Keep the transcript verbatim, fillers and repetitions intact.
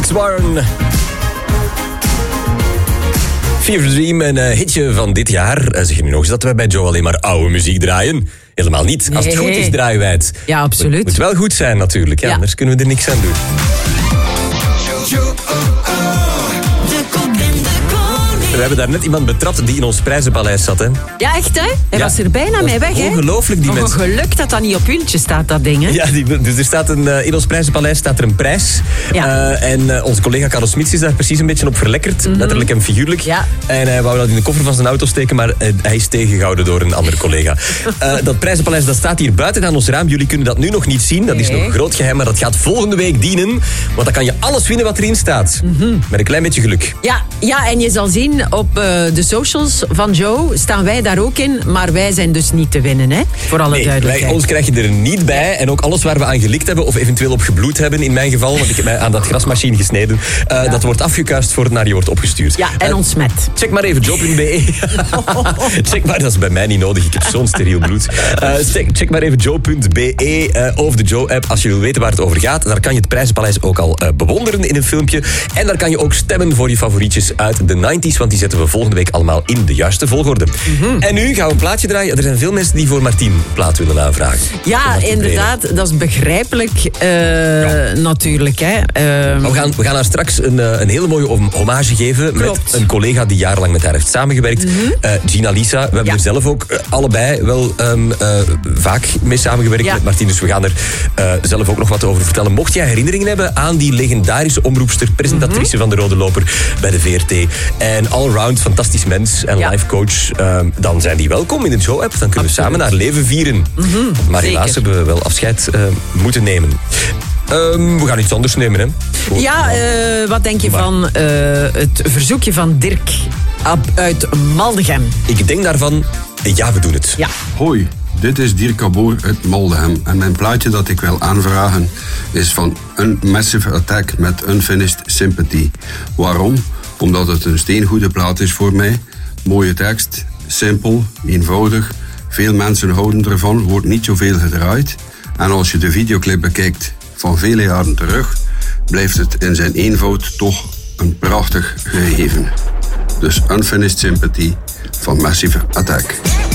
Alex Warren. Fever Dream, een uh, hitje van dit jaar. Uh, zeg je nu nog eens dat wij bij Joe alleen maar oude muziek draaien? Helemaal niet. Nee. Als het goed is, draaien wij het. Ja, absoluut. Het moet wel goed zijn natuurlijk. Ja, ja. Anders kunnen we er niks aan doen. We hebben daar net iemand betrapt die in ons prijzenpaleis zat, hè? Ja, echt, hè? Hij ja. was er bijna mee weg, hè? Ongelooflijk, die mensen. Geluk dat dat niet op puntje staat, dat ding, hè? Ja, die, dus er staat een, uh, in ons prijzenpaleis staat er een prijs. Ja. Uh, en uh, onze collega Carlo Smits is daar precies een beetje op verlekkerd. Mm-hmm. Letterlijk en figuurlijk. Ja. En hij wou dat in de koffer van zijn auto steken, maar uh, hij is tegengehouden door een andere collega. uh, dat prijzenpaleis, dat staat hier buiten aan ons raam. Jullie kunnen dat nu nog niet zien. Dat is nee. nog een groot geheim, maar dat gaat volgende week dienen. Want dan kan je alles winnen wat erin staat. Mm-hmm. Met een klein beetje geluk. Ja, ja, en je zal zien op uh, de socials van Joe staan wij daar ook in, maar wij zijn dus niet te winnen, hè? Voor alle nee, duidelijkheid. Wij, ons krijg je er niet bij. En ook alles waar we aan gelikt hebben, of eventueel op gebloed hebben, in mijn geval, want ik heb mij aan dat grasmachine gesneden, uh, ja. dat wordt afgekuist voor het naar je wordt opgestuurd. Ja, en uh, ontsmet. Check maar even joe punt b e. Check maar, dat is bij mij niet nodig, ik heb zo'n steriel bloed. Uh, check, check maar even joe punt b e uh, of de Joe-app als je wil weten waar het over gaat. Daar kan je het prijzenpaleis ook al uh, bewonderen in een filmpje. En daar kan je ook stemmen voor je favorietjes uit de negentig, want die zetten we volgende week allemaal in de juiste volgorde. Mm-hmm. En nu gaan we een plaatje draaien. Er zijn veel mensen die voor Martien plaat willen aanvragen. Ja, inderdaad. Dat is begrijpelijk uh, ja. natuurlijk. Hè. Uh, we, gaan, we gaan haar straks een, een hele mooie hommage geven. Klopt. Met een collega die jarenlang met haar heeft samengewerkt. Mm-hmm. Uh, Gina Lisa. We hebben ja. er zelf ook uh, allebei wel um, uh, vaak mee samengewerkt ja. met Martien. Dus we gaan er uh, zelf ook nog wat over vertellen. Mocht jij herinneringen hebben aan die legendarische omroepster, presentatrice mm-hmm. van de Rode Loper bij de V R T. En allround fantastisch mens en ja. life coach, uh, dan zijn die welkom in de Joe-app. Dan kunnen Absoluut. we samen haar leven vieren. Mm-hmm, maar zeker. Helaas hebben we wel afscheid uh, moeten nemen. Um, we gaan iets anders nemen, hè? Goed. Ja, uh, wat denk je maar. van uh, het verzoekje van Dirk uit Maldegem? Ik denk daarvan, ja, we doen het. Ja. Hoi, dit is Dirk Kaboer uit Maldegem. En mijn plaatje dat ik wil aanvragen is van een Massive Attack met Unfinished Sympathy. Waarom? Omdat het een steengoede plaat is voor mij. Mooie tekst, simpel, eenvoudig. Veel mensen houden ervan, wordt niet zoveel gedraaid. En als je de videoclip bekijkt van vele jaren terug, blijft het in zijn eenvoud toch een prachtig gegeven. Dus Unfinished Sympathy van Massive Attack.